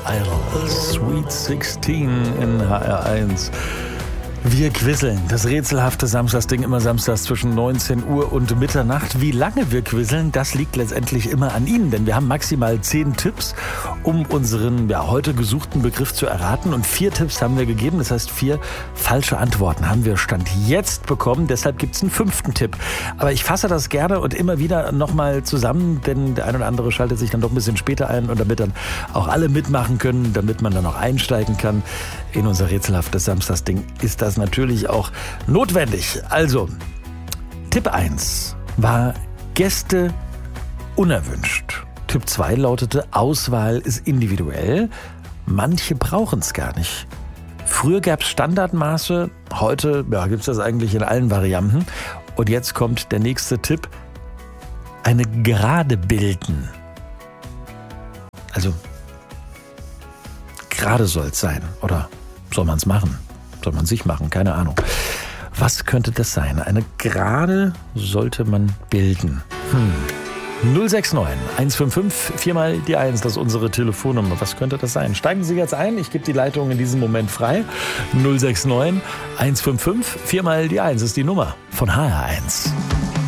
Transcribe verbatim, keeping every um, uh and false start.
Idol, Sweet sechzehn in H R eins. Wir quizzeln. Das rätselhafte Samstagsding immer samstags zwischen neunzehn Uhr und Mitternacht. Wie lange wir quizzeln, das liegt letztendlich immer an Ihnen, denn wir haben maximal zehn Tipps, um unseren ja, heute gesuchten Begriff zu erraten. Und vier Tipps haben wir gegeben, das heißt vier falsche Antworten haben wir Stand jetzt bekommen. Deshalb gibt es einen fünften Tipp. Aber ich fasse das gerne und immer wieder nochmal zusammen, denn der ein oder andere schaltet sich dann doch ein bisschen später ein und damit dann auch alle mitmachen können, damit man dann auch einsteigen kann in unser rätselhaftes Samstagsding, ist das natürlich auch notwendig. Also, Tipp eins war Gäste unerwünscht. Tipp zwei lautete Auswahl ist individuell. Manche brauchen es gar nicht. Früher gab es Standardmaße, heute ja, gibt es das eigentlich in allen Varianten. Und jetzt kommt der nächste Tipp. Eine Gerade bilden. Also, gerade soll es sein. Oder soll man es machen? Soll man sich machen? Keine Ahnung. Was könnte das sein? Eine Gerade sollte man bilden. Hm. null sechs neun eins fünf fünf, viermal die eins, das ist unsere Telefonnummer. Was könnte das sein? Steigen Sie jetzt ein, ich gebe die Leitung in diesem Moment frei. null sechs neun eins fünf fünf, viermal die eins ist die Nummer von H R eins.